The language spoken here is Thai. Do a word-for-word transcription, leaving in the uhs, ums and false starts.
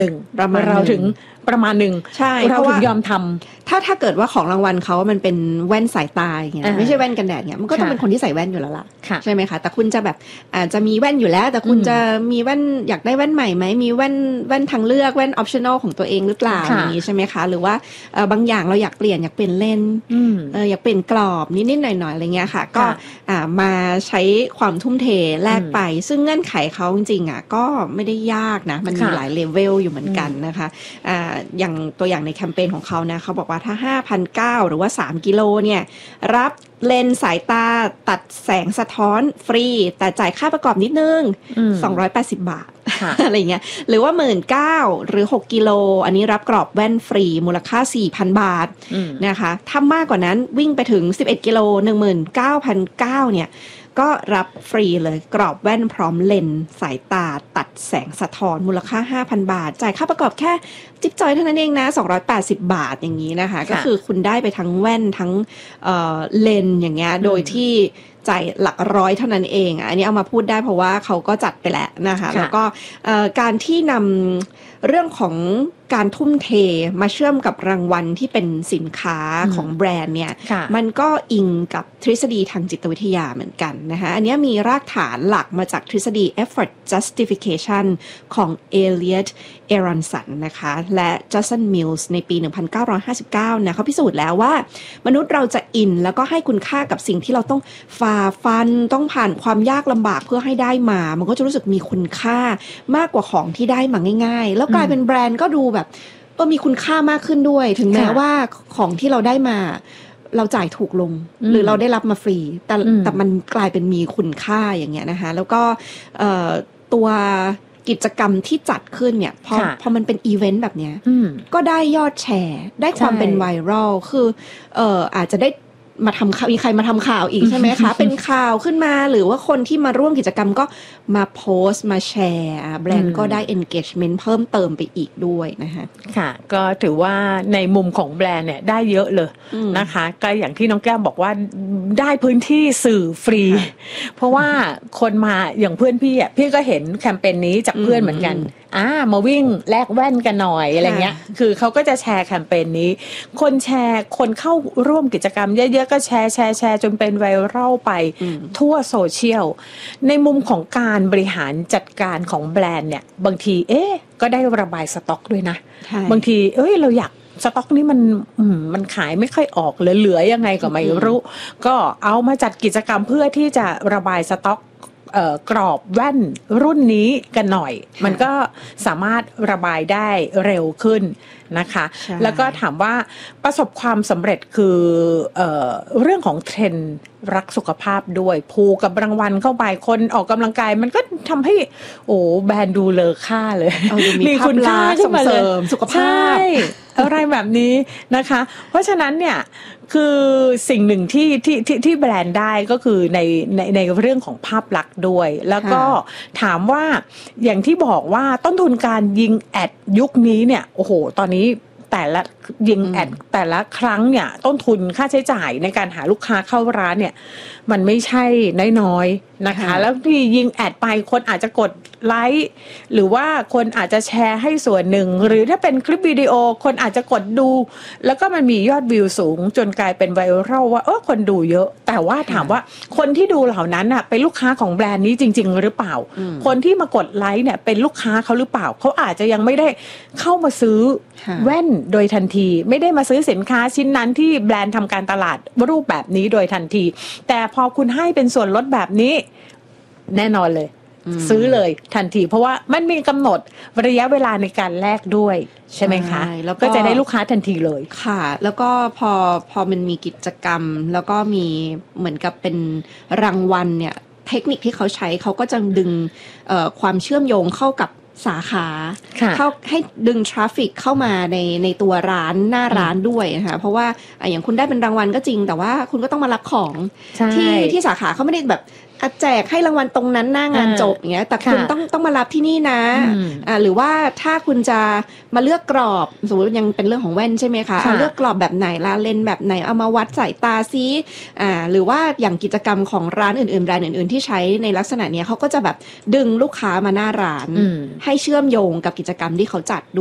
หนึ่งประมาณเราถึงประมาณหนึ่งใช่เราถึงยอมทำถ้าถ้าเกิดว่าของรางวัลเขามันเป็นแว่นสายตาอย่างเงี้ยไม่ใช่แว่นกันแดดเงี้ยมันก็ต้องเป็นคนที่ใส่แว่นอยู่แล้วล่ะใช่ไหมคะแต่คุณจะแบบอาจจะมีแว่นอยู่แล้วแต่คุณจะมีแว่นอยากได้แว่นใหม่ไหมมีแว่นแว่นทางเลือกแว่นออปชั่นอลของตัวเองหรือเปล่าอย่างนี้ใช่ไหมคะหรือว่าบางอย่างเราอยากเปลี่ยนอยากเปลี่ยนเลนเอออยากเปลี่ยนกรอบนิดๆหน่อยๆอะไรเงี้ยค่ะก็มาใช้ความทุ่มเทแลกไปซึ่งเงื่อนไขเขาจริงๆอ่ะก็ไม่ได้ยากนะมันมีหลายเลเวลอยู่เหมือนกันนะคะอ่าอย่างตัวอย่างในแคมเปญของเขานะเขาบอกว่าถ้า ห้าพันเก้าร้อย หรือว่าสามกิโลเนี่ยรับเลนส์สายตาตัดแสงสะท้อนฟรีแต่จ่ายค่าประกอบนิดนึงสองร้อยแปดสิบบาท อะไรเงี้ยหรือว่า หนึ่งหมื่นเก้าพัน หรือหกกิโลอันนี้รับกรอบแว่นฟรีมูลค่า สี่พัน บาทนะคะถ้ามากกว่านั้นวิ่งไปถึงสิบเอ็ดกิโล หนึ่งหมื่นเก้าพันเก้าร้อย เนี่ยก็รับฟรีเลยกรอบแว่นพร้อมเลนส์สายตาตัดแสงสะท้อนมูลค่า ห้าพัน บาทจ่ายค่าประกอบแค่จิ๊บจอยเท่านั้นเองนะสองร้อยแปดสิบบาทอย่างนี้นะคะก็คือคุณได้ไปทั้งแว่นทั้งเอ่อเลนส์อย่างเงี้ยโดยที่จ่ายหลักร้อยเท่านั้นเองอันนี้เอามาพูดได้เพราะว่าเขาก็จัดไปแล้วนะคะแล้วก็การที่นำเรื่องของการทุ่มเทมาเชื่อมกับรางวัลที่เป็นสินค้าของแบรนด์เนี่ยมันก็อิงกับทฤษฎีทางจิตวิทยาเหมือนกันนะคะอันนี้มีรากฐานหลักมาจากทฤษฎี effort justification ของ Elliot Aronson นะคะและ Jason Mills ในปี หนึ่งพันเก้าร้อยห้าสิบเก้า นะเขาพิสูจน์แล้วว่ามนุษย์เราจะอินแล้วก็ให้คุณค่ากับสิ่งที่เราต้องฝ่าฟันต้องผ่านความยากลำบากเพื่อให้ได้มามันก็จะรู้สึกมีคุณค่ามากกว่าของที่ได้มาง่ายๆแล้วกลายเป็นแบรนด์ก็ดูแบบเออมีคุณค่ามากขึ้นด้วยถึงแม้ว่าของที่เราได้มาเราจ่ายถูกลงหรือเราได้รับมาฟรีแต่แต่มันกลายเป็นมีคุณค่าอย่างเงี้ยนะคะแล้วก็เอ่อตัวกิจกรรมที่จัดขึ้นเนี่ยพอพอมันเป็นอีเวนต์แบบเนี้ยก็ได้ยอดแชร์ได้ความเป็นไวรัลคือเอ่ออาจจะได้มาทำข่าวมีใครมาทำข่าวอีกใช่ไหมคะ เป็นข่าวขึ้นมาหรือว่าคนที่มาร่วมกิจกรรมก็มาโพสต์มาแชร์แบรนด์ก็ได้ engagement เพิ่มเติมไปอีกด้วยนะคะค่ะก็ถือว่าในมุมของแบรนด์เนี่ยได้เยอะเลยนะคะก็อย่างที่น้องแก้มบอกว่าได้พื้นที่สื่อฟรีเพราะว่าคนมาอย่างเพื่อนพี่อ่ะพี่ก็เห็นแคมเปญนี้จากเพื่อนเหมือนกันอ่ามาวิ่งแลกแว่นกันหน่อยอะไรเงี้ยคือเขาก็จะแชร์แคมเปญนี้คนแชร์คนเข้าร่วมกิจกรรมเยอะๆก็แชร์แชร์แชร์จนเป็นไวรัลไปทั่วโซเชียลในมุมของการบริหารจัดการของแบรนด์เนี่ยบางทีเอ๊ะก็ได้ระบายสต็อกด้วยนะบางทีเอ้ยเราอยากสต็อกนี้มันมันขายไม่ค่อยออกเหลือๆยังไงก็ไม่รู้ก็เอามาจัดกิจกรรมเพื่อที่จะระบายสต็อกเอ่อกรอบแว่นรุ่นนี้กันหน่อยมันก็สามารถระบายได้เร็วขึ้นนะคะแล้วก็ถามว่าประสบความสำเร็จคือเอ่อเรื่องของเทรนด์รักสุขภาพด้วยผูกกับรางวัลเข้าไปคนออกกำลังกายมันก็ทำให้โอ้แบรนด์ดูเลอค่าเลยมีคุณค่าส่งเสริมสุขภาพอะไรแบบนี้นะคะเพราะฉะนั้นเนี่ยคือสิ่งหนึ่งที่ที่ที่ที่แบรนด์ได้ก็คือในในในเรื่องของภาพลักษณ์ด้วยแล้วก็ถามว่าอย่างที่บอกว่าต้นทุนการยิงแอดยุคนี้เนี่ยโอ้โหตอนนี้แต่ละยิงแอดแต่ละครั้งเนี่ยต้นทุนค่าใช้จ่ายในการหาลูกค้าเข้าร้านเนี่ยมันไม่ใช่น้อยๆนะคะแล้วที่ยิงแอดไปคนอาจจะกดไลค์หรือว่าคนอาจจะแชร์ให้ส่วนหนึ่งหรือถ้าเป็นคลิปวิดีโอคนอาจจะกดดูแล้วก็มันมียอดวิวสูงจนกลายเป็นไวรัลว่าเออคนดูเยอะแต่ว่าถามว่าคนที่ดูเหล่านั้นน่ะเป็นลูกค้าของแบรนด์นี้จริงๆหรือเปล่าคนที่มากดไลค์เนี่ยเป็นลูกค้าเขาหรือเปล่าเขาอาจจะยังไม่ได้เข้ามาซื้อแว่นโดยทันทีไม่ได้มาซื้อสินค้าชิ้นนั้นที่แบรนด์ทำการตลาดรูปแบบนี้โดยทันทีแต่พอคุณให้เป็นส่วนลดแบบนี้แน่นอนเลยซื้อเลยทันทีเพราะว่ามันมีกำหนดระยะเวลาในการแลกด้วยใช่ไหมคะแล้วก็จะได้ลูกค้าทันทีเลยค่ะแล้วก็พอพอมันมีกิจกรรมแล้วก็มีเหมือนกับเป็นรางวัลเนี่ยเทคนิคที่เขาใช้เขาก็จะดึงความเชื่อมโยงเข้ากับสาขาเข้าให้ดึงทราฟฟิกเข้ามาในในตัวร้านหน้าร้านด้วยนะคะเพราะว่าอย่างคุณได้เป็นรางวัลก็จริงแต่ว่าคุณก็ต้องมารับของที่ที่สาขาเขาไม่ได้แบบอาแจกให้รางวัลตรงนั้นหน้างานจบอย่างเงี้ยแต่คุณต้องต้องมารับที่นี่นะอ่าหรือว่าถ้าคุณจะมาเลือกกรอบสมมติยังเป็นเรื่องของแว่นใช่ไหมคะเลือกกรอบแบบไหนลาเลนแบบไหนเอามาวัดสายตาซิอ่าหรือว่าอย่างกิจกรรมของร้านอื่นๆแบรนด์อื่นๆที่ใช้ในลักษณะนี้เขาก็จะแบบดึงลูกค้ามาหน้าร้านให้เชื่อมโยงกับกิจกรรมที่เขาจัด